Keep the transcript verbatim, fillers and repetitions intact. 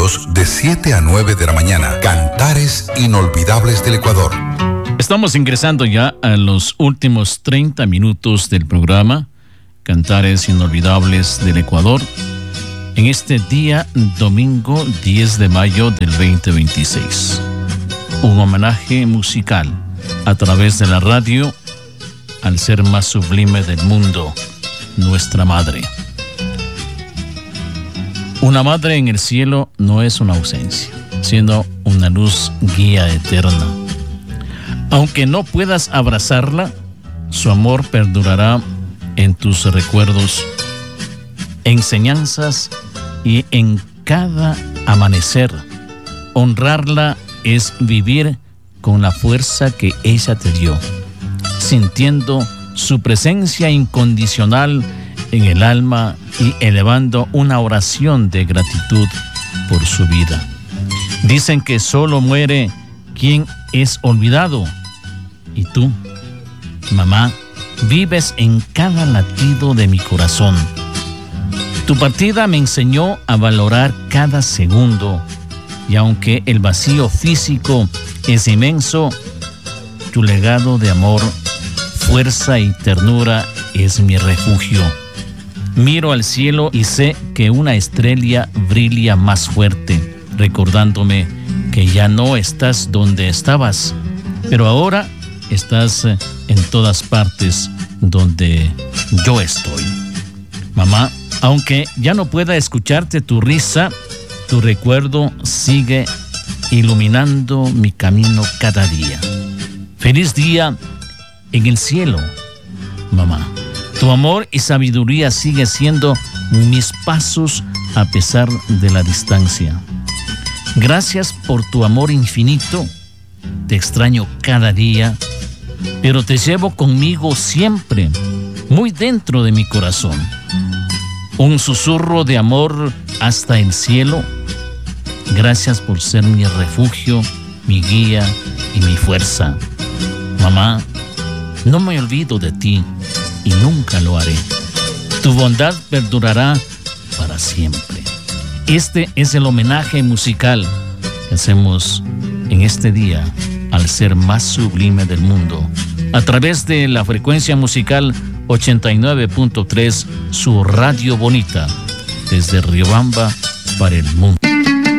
De siete a nueve de la mañana. Cantares Inolvidables del Ecuador. Estamos ingresando ya a los últimos treinta minutos del programa Cantares Inolvidables del Ecuador, en este día domingo diez de mayo del veinte veintiséis. Un homenaje musical a través de la radio al ser más sublime del mundo, nuestra madre. Una madre en el cielo no es una ausencia, sino una luz guía eterna. Aunque no puedas abrazarla, su amor perdurará en tus recuerdos, enseñanzas y en cada amanecer. Honrarla es vivir con la fuerza que ella te dio, sintiendo su presencia incondicional en el alma y elevando una oración de gratitud por su vida. Dicen que solo muere quien es olvidado. Y tú, mamá, vives en cada latido de mi corazón. Tu partida me enseñó a valorar cada segundo, y aunque el vacío físico es inmenso, tu legado de amor, fuerza y ternura es mi refugio. Miro al cielo y sé que una estrella brilla más fuerte, recordándome que ya no estás donde estabas, pero ahora estás en todas partes donde yo estoy. Mamá, aunque ya no pueda escucharte tu risa, tu recuerdo sigue iluminando mi camino cada día. Feliz día en el cielo, mamá. Tu amor y sabiduría sigue siendo mis pasos a pesar de la distancia. Gracias por tu amor infinito. Te extraño cada día, pero te llevo conmigo siempre, muy dentro de mi corazón. Un susurro de amor hasta el cielo. Gracias por ser mi refugio, mi guía y mi fuerza. Mamá, no me olvido de ti y nunca lo haré. Tu bondad perdurará para siempre. Este es el homenaje musical que hacemos en este día al ser más sublime del mundo, a través de la frecuencia musical ochenta y nueve punto tres, su radio bonita, desde Riobamba para el mundo.